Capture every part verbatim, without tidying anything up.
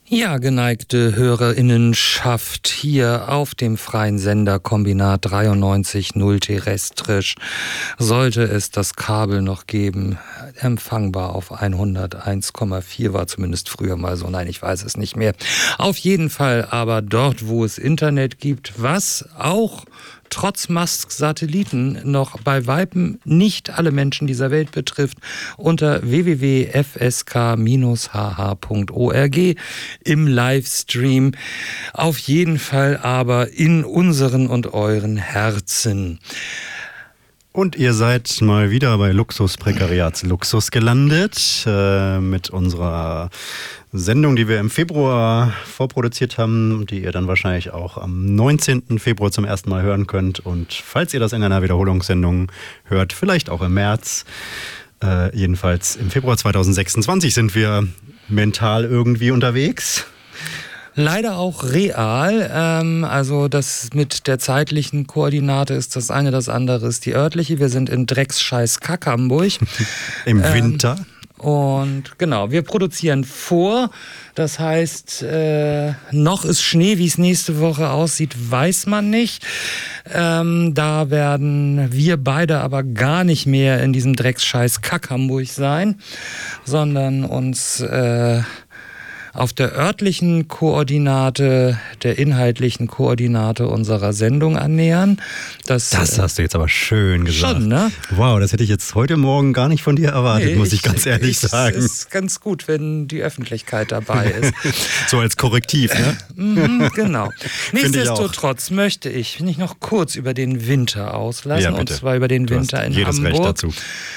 Ja, geneigte Hörerinnenschaft hier auf dem freien Sender Kombinat dreiundneunzig null terrestrisch. Sollte es das Kabel noch geben, empfangbar auf hunderteins Komma vier, war zumindest früher mal so, nein, ich weiß es nicht mehr. Auf jeden Fall aber dort, wo es Internet gibt, was auch trotz Musk-Satelliten noch bei Weitem nicht alle Menschen dieser Welt betrifft, unter w w w punkt f s k bindestrich h h punkt org im Livestream. Auf jeden Fall aber in unseren und euren Herzen. Und ihr seid mal wieder bei Luxus Prekariats Luxus gelandet äh, mit unserer Sendung, die wir im Februar vorproduziert haben, die ihr dann wahrscheinlich auch am neunzehnten Februar zum ersten Mal hören könnt. Und falls ihr das in einer Wiederholungssendung hört, vielleicht auch im März. Äh, jedenfalls im Februar zweitausendsechsundzwanzig sind wir mental irgendwie unterwegs. Leider auch real, ähm, also das mit der zeitlichen Koordinate ist das eine, das andere ist die örtliche. Wir sind in Drecksscheiß-Kack Hamburg. Im Winter. Ähm, und genau, wir produzieren vor, das heißt, äh, noch ist Schnee, wie es nächste Woche aussieht, weiß man nicht. Ähm, da werden wir beide aber gar nicht mehr in diesem Drecksscheiß-Kack Hamburg sein, sondern uns Äh, auf der örtlichen Koordinate, der inhaltlichen Koordinate unserer Sendung annähern. Das, das hast du jetzt aber schön gesagt. Schon, ne? Wow, das hätte ich jetzt heute Morgen gar nicht von dir erwartet, nee, muss ich, ich ganz ehrlich ich, sagen. Es ist ganz gut, wenn die Öffentlichkeit dabei ist. So als Korrektiv, ne? mhm, genau. Nichtsdestotrotz ich möchte ich nicht noch kurz über den Winter auslassen, ja, und zwar über den du Winter hast in jedes Hamburg. Recht dazu.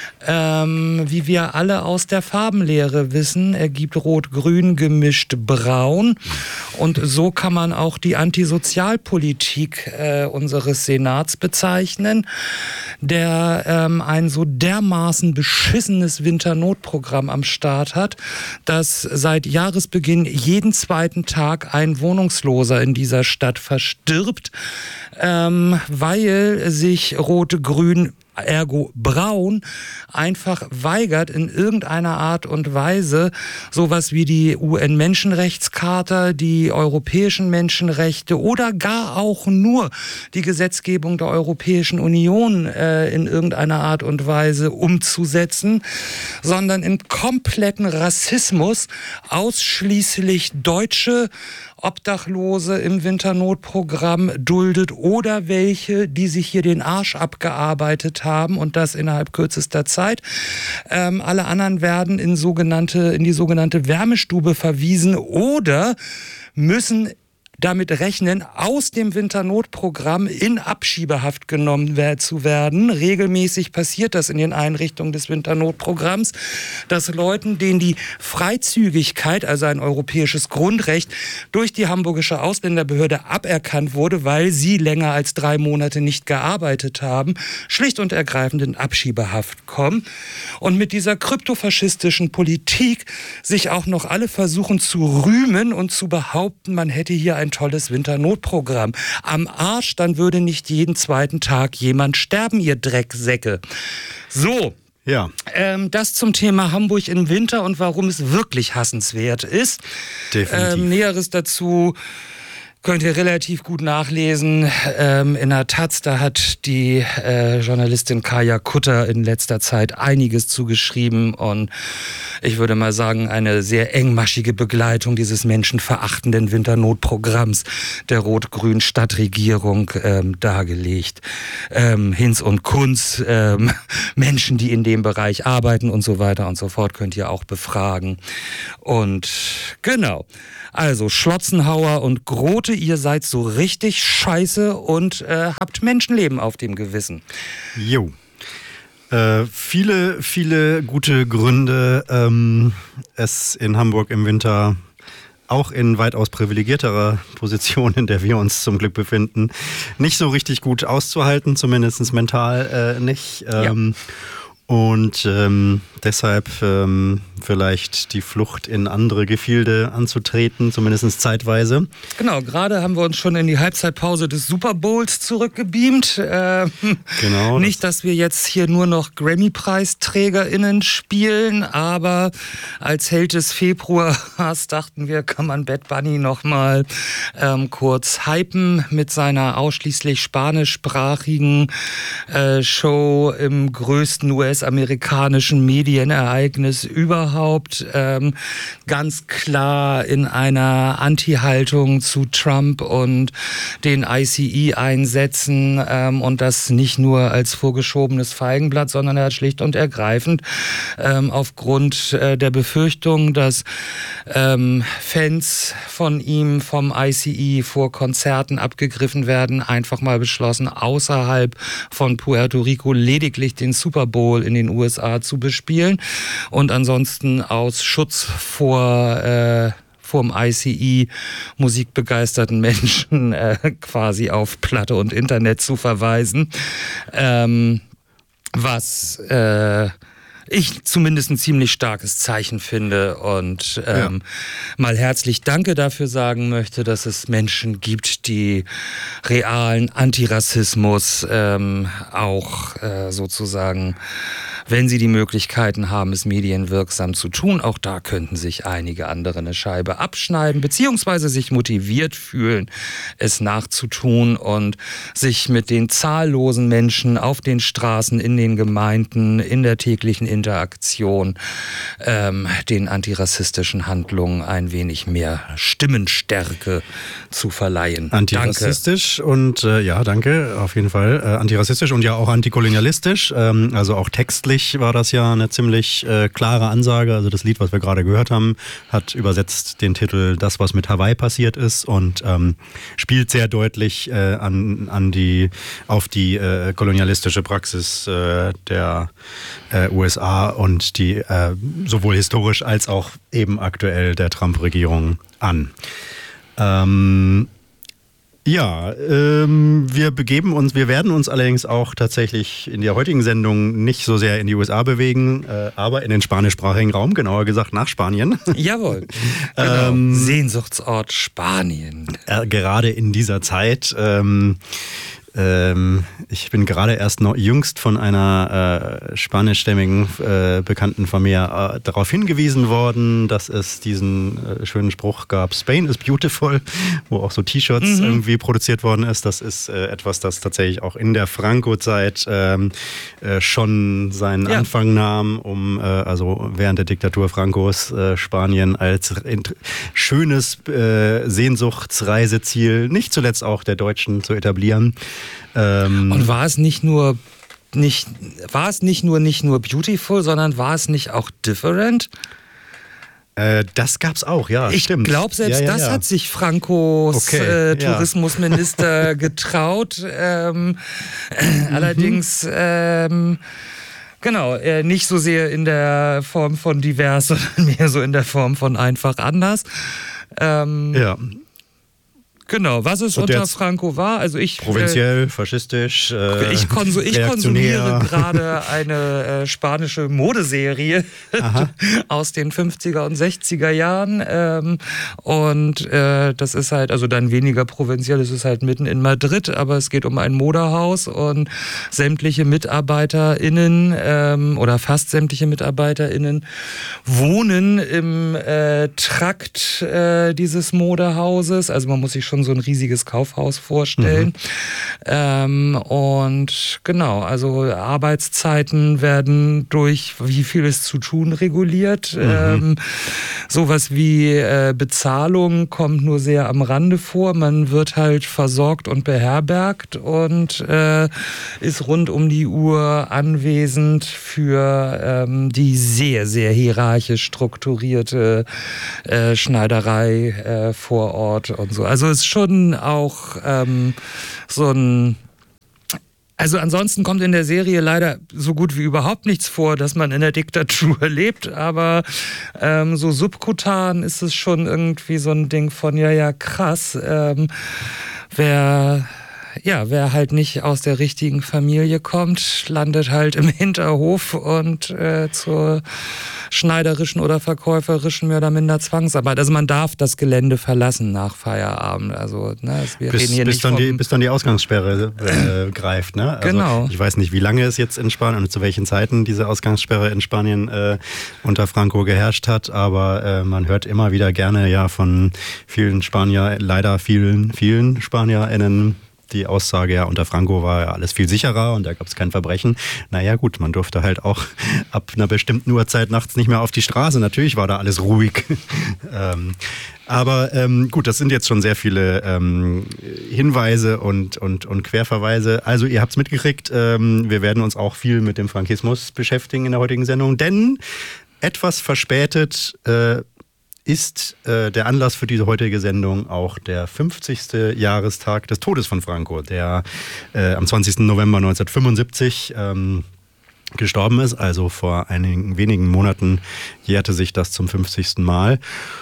Ähm, wie wir alle aus der Farbenlehre wissen, ergibt Rot-Grün gemischt braun. Und so kann man auch die Antisozialpolitik äh, unseres Senats bezeichnen, der ähm, ein so dermaßen beschissenes Winternotprogramm am Start hat, dass seit Jahresbeginn jeden zweiten Tag ein Wohnungsloser in dieser Stadt verstirbt, ähm, weil sich Rot-Grün ergo braun, einfach weigert, in irgendeiner Art und Weise sowas wie die U N-Menschenrechtscharta, die europäischen Menschenrechte oder gar auch nur die Gesetzgebung der Europäischen Union äh, in irgendeiner Art und Weise umzusetzen, sondern in kompletten Rassismus ausschließlich Deutsche Obdachlose im Winternotprogramm duldet oder welche, die sich hier den Arsch abgearbeitet haben und das innerhalb kürzester Zeit. Ähm, alle anderen werden in sogenannte, in die sogenannte Wärmestube verwiesen oder müssen damit rechnen, aus dem Winternotprogramm in Abschiebehaft genommen zu werden. Regelmäßig passiert das in den Einrichtungen des Winternotprogramms, dass Leuten, denen die Freizügigkeit, also ein europäisches Grundrecht, durch die hamburgische Ausländerbehörde aberkannt wurde, weil sie länger als drei Monate nicht gearbeitet haben, schlicht und ergreifend in Abschiebehaft kommen. Und mit dieser kryptofaschistischen Politik sich auch noch alle versuchen zu rühmen und zu behaupten, man hätte hier ein tolles Winternotprogramm. Am Arsch, dann würde nicht jeden zweiten Tag jemand sterben, ihr Drecksäcke. So. Ja. Ähm, das zum Thema Hamburg im Winter und warum es wirklich hassenswert ist. Definitiv. Ähm, Näheres dazu könnt ihr relativ gut nachlesen. Ähm, in der Taz, da hat die äh, Journalistin Kaya Kutter in letzter Zeit einiges zugeschrieben und ich würde mal sagen, eine sehr engmaschige Begleitung dieses menschenverachtenden Winternotprogramms der rot-grünen Stadtregierung ähm, dargelegt. Ähm, Hinz und Kunz, ähm, Menschen, die in dem Bereich arbeiten und so weiter und so fort, könnt ihr auch befragen. Und genau. Also Schlotzenhauer und Grote, ihr seid so richtig scheiße und äh, habt Menschenleben auf dem Gewissen. Jo. Äh, viele, viele gute Gründe, ähm, es in Hamburg im Winter auch in weitaus privilegierterer Position, in der wir uns zum Glück befinden, nicht so richtig gut auszuhalten, zumindest mental äh, nicht. Ähm, ja. Und ähm, deshalb ähm, vielleicht die Flucht in andere Gefilde anzutreten, zumindest zeitweise. Genau, gerade haben wir uns schon in die Halbzeitpause des Super Bowls zurückgebeamt. Ähm, genau. Nicht, dass wir jetzt hier nur noch Grammy-PreisträgerInnen spielen, aber als Held des Februars dachten wir, kann man Bad Bunny noch mal ähm, kurz hypen mit seiner ausschließlich spanischsprachigen äh, Show im größten U S-amerikanischen Medienereignis überhaupt. Ähm, ganz klar in einer Anti-Haltung zu Trump und den I C E-Einsätzen ähm, und das nicht nur als vorgeschobenes Feigenblatt, sondern er hat schlicht und ergreifend ähm, aufgrund äh, der Befürchtung, dass ähm, Fans von ihm vom I C E vor Konzerten abgegriffen werden, einfach mal beschlossen, außerhalb von Puerto Rico lediglich den Super Bowl in den U S A zu bespielen und ansonsten aus Schutz vor äh, vom I C E musikbegeisterten Menschen äh, quasi auf Platte und Internet zu verweisen, ähm, was äh, ich zumindest ein ziemlich starkes Zeichen finde und ähm, ja. mal herzlich Danke dafür sagen möchte, dass es Menschen gibt, die realen Antirassismus ähm, auch äh, sozusagen, wenn sie die Möglichkeiten haben, es medienwirksam zu tun, auch da könnten sich einige andere eine Scheibe abschneiden, beziehungsweise sich motiviert fühlen, es nachzutun und sich mit den zahllosen Menschen auf den Straßen, in den Gemeinden, in der täglichen Interaktion, ähm, den antirassistischen Handlungen ein wenig mehr Stimmenstärke zu verleihen. Antirassistisch danke. und äh, ja, danke, auf jeden Fall. Äh, antirassistisch und ja auch antikolonialistisch, ähm, also auch textlich war das ja eine ziemlich äh, klare Ansage. Also das Lied, was wir gerade gehört haben, hat übersetzt den Titel Das, was mit Hawaii passiert ist und ähm, spielt sehr deutlich äh, an, an die, auf die äh, kolonialistische Praxis äh, der äh, U S A und die äh, sowohl historisch als auch eben aktuell der Trump-Regierung an. Ähm, Ja, ähm, wir begeben uns, wir werden uns allerdings auch tatsächlich in der heutigen Sendung nicht so sehr in die U S A bewegen, äh, aber in den spanischsprachigen Raum, genauer gesagt nach Spanien. Jawohl, genau. ähm, Sehnsuchtsort Spanien. Äh, gerade in dieser Zeit. Ähm, Ähm, ich bin gerade erst noch jüngst von einer äh, spanischstämmigen äh, Bekannten von mir äh, darauf hingewiesen worden, dass es diesen äh, schönen Spruch gab, Spain is beautiful, wo auch so T-Shirts mhm. irgendwie produziert worden ist. Das ist äh, etwas, das tatsächlich auch in der Franco-Zeit ähm, äh, schon seinen ja. Anfang nahm, um äh, also während der Diktatur Francos äh, Spanien als schönes äh, Sehnsuchtsreiseziel, nicht zuletzt auch der Deutschen, zu etablieren. Ähm Und war es nicht nur nicht war es nicht nur nicht nur beautiful, sondern war es nicht auch different? Äh, das gab's auch, ja, ich stimmt. Ich glaube, selbst ja, ja, das ja. hat sich Francos okay, äh, Tourismusminister ja. getraut. Ähm, mhm. Allerdings ähm, genau, äh, nicht so sehr in der Form von divers, sondern mehr so in der Form von einfach anders. Ähm, ja. Genau, was es und unter Franco war, also ich... Provinziell, äh, faschistisch, äh, Ich, konsu ich konsumiere gerade eine äh, spanische Modeserie aus den fünfziger und sechziger Jahren ähm, und äh, das ist halt, also dann weniger provinziell, es ist halt mitten in Madrid, aber es geht um ein Modehaus und sämtliche MitarbeiterInnen ähm, oder fast sämtliche MitarbeiterInnen wohnen im äh, Trakt äh, dieses Modehauses, also man muss sich schon so ein riesiges Kaufhaus vorstellen. Mhm. Ähm, und genau, also Arbeitszeiten werden durch wie viel ist zu tun reguliert. Mhm. Ähm, sowas wie äh, Bezahlung kommt nur sehr am Rande vor. Man wird halt versorgt und beherbergt und äh, ist rund um die Uhr anwesend für ähm, die sehr, sehr hierarchisch strukturierte äh, Schneiderei äh, vor Ort und so. Also es ist schon auch ähm, so ein... Also ansonsten kommt in der Serie leider so gut wie überhaupt nichts vor, dass man in der Diktatur lebt, aber ähm, so subkutan ist es schon irgendwie so ein Ding von, ja, ja, krass, ähm, wer... ja, wer halt nicht aus der richtigen Familie kommt, landet halt im Hinterhof und äh, zur schneiderischen oder verkäuferischen mehr oder minder Zwangsarbeit. Also man darf das Gelände verlassen nach Feierabend. Also ne, wir bis, reden hier bis, nicht dann vom die, bis dann die Ausgangssperre äh, greift. Ne? Also genau. Ich weiß nicht, wie lange es jetzt in Spanien und zu welchen Zeiten diese Ausgangssperre in Spanien äh, unter Franco geherrscht hat, aber äh, man hört immer wieder gerne ja von vielen Spanier, leider vielen, vielen SpanierInnen, die Aussage, ja, unter Franco war ja alles viel sicherer und da gab es kein Verbrechen. Naja gut, man durfte halt auch ab einer bestimmten Uhrzeit nachts nicht mehr auf die Straße. Natürlich war da alles ruhig. ähm, aber ähm, gut, das sind jetzt schon sehr viele ähm, Hinweise und, und, und Querverweise. Also ihr habt es mitgekriegt, ähm, wir werden uns auch viel mit dem Frankismus beschäftigen in der heutigen Sendung, denn etwas verspätet äh, ist äh, der Anlass für diese heutige Sendung auch der fünfzigste Jahrestag des Todes von Franco, der äh, am zwanzigsten November neunzehnhundertfünfundsiebzig ähm, gestorben ist. Also vor einigen wenigen Monaten jährte sich das zum fünfzigsten Mal.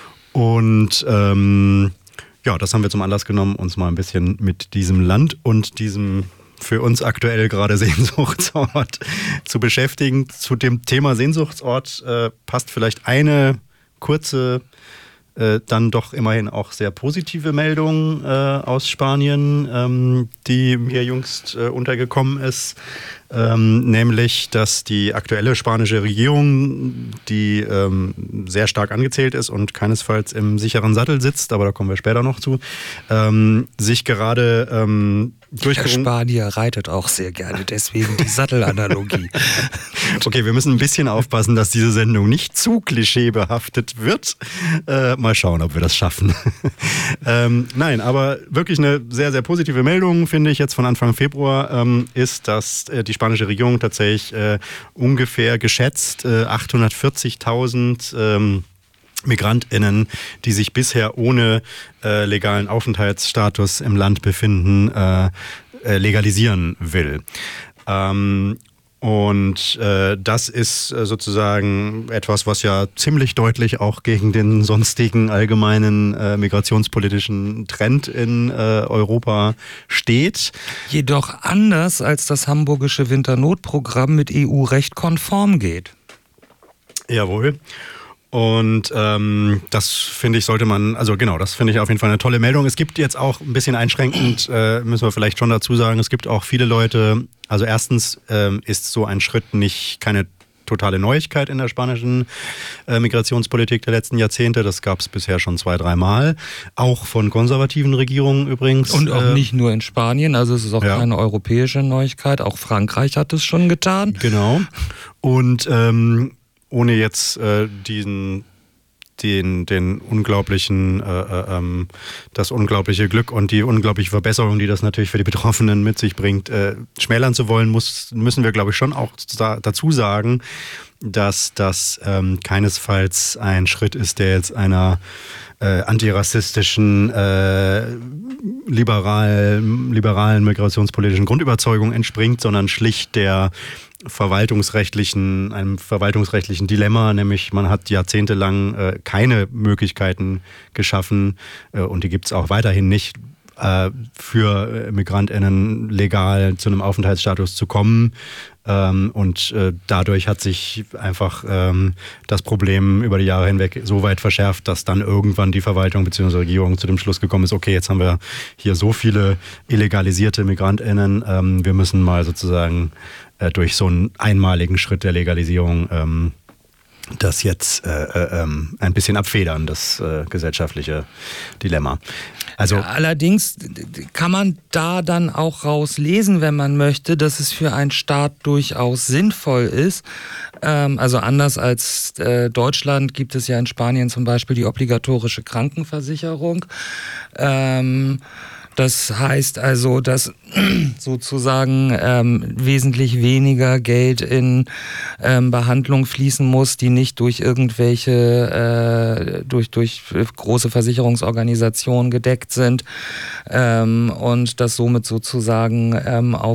Und ähm, ja, das haben wir zum Anlass genommen, uns mal ein bisschen mit diesem Land und diesem für uns aktuell gerade Sehnsuchtsort zu beschäftigen. Zu dem Thema Sehnsuchtsort äh, passt vielleicht eine kurze, äh, dann doch immerhin auch sehr positive Meldung äh, aus Spanien, ähm, die mir jüngst äh, untergekommen ist. Ähm, nämlich, dass die aktuelle spanische Regierung, die ähm, sehr stark angezählt ist und keinesfalls im sicheren Sattel sitzt, aber da kommen wir später noch zu, ähm, sich gerade ähm, Der Spanier reitet auch sehr gerne, deswegen die Sattelanalogie. Okay, wir müssen ein bisschen aufpassen, dass diese Sendung nicht zu klischeebehaftet wird. Äh, mal schauen, ob wir das schaffen. ähm, nein, aber wirklich eine sehr, sehr positive Meldung, finde ich, jetzt von Anfang Februar, ähm, ist, dass äh, die spanische Regierung tatsächlich äh, ungefähr geschätzt äh, achthundertvierzigtausend ähm, MigrantInnen, die sich bisher ohne äh, legalen Aufenthaltsstatus im Land befinden, äh, äh, legalisieren will. Ähm, und äh, das ist äh, sozusagen etwas, was ja ziemlich deutlich auch gegen den sonstigen allgemeinen äh, migrationspolitischen Trend in äh, Europa steht. Jedoch anders als das hamburgische Winternotprogramm mit E U-Recht konform geht. Jawohl. Und ähm, das finde ich, sollte man, also genau, das finde ich auf jeden Fall eine tolle Meldung. Es gibt jetzt auch ein bisschen einschränkend, äh, müssen wir vielleicht schon dazu sagen, es gibt auch viele Leute, also erstens ähm, ist so ein Schritt nicht keine totale Neuigkeit in der spanischen äh, Migrationspolitik der letzten Jahrzehnte. Das gab es bisher schon zwei, dreimal. Auch von konservativen Regierungen übrigens. Und auch äh, nicht nur in Spanien, also es ist auch ja. keine europäische Neuigkeit. Auch Frankreich hat es schon getan. Genau. Und ähm, ohne jetzt äh, diesen, den, den unglaublichen, äh, äh, das unglaubliche Glück und die unglaubliche Verbesserung, die das natürlich für die Betroffenen mit sich bringt, äh, schmälern zu wollen, muss, müssen wir, glaube ich, schon auch dazu sagen, dass das ähm, keinesfalls ein Schritt ist, der jetzt einer äh, antirassistischen, äh, liberal, liberalen migrationspolitischen Grundüberzeugung entspringt, sondern schlicht der verwaltungsrechtlichen, einem verwaltungsrechtlichen Dilemma, nämlich man hat jahrzehntelang äh, keine Möglichkeiten geschaffen äh, und die gibt es auch weiterhin nicht, äh, für MigrantInnen legal zu einem Aufenthaltsstatus zu kommen. Ähm, und äh, dadurch hat sich einfach ähm, das Problem über die Jahre hinweg so weit verschärft, dass dann irgendwann die Verwaltung bzw. Regierung zu dem Schluss gekommen ist, okay, jetzt haben wir hier so viele illegalisierte MigrantInnen, ähm, wir müssen mal sozusagen äh, durch so einen einmaligen Schritt der Legalisierung ähm, das jetzt äh, äh, ein bisschen abfedern, das äh, gesellschaftliche Dilemma. Also ja, allerdings kann man da dann auch rauslesen, wenn man möchte, dass es für einen Staat durchaus sinnvoll ist. Ähm, also anders als äh, Deutschland gibt es ja in Spanien zum Beispiel die obligatorische Krankenversicherung. Ähm, Das heißt also, dass sozusagen ähm, wesentlich weniger Geld in ähm, Behandlung fließen muss, die nicht durch irgendwelche, äh, durch, durch große Versicherungsorganisationen gedeckt sind ähm, und das somit sozusagen ähm, auf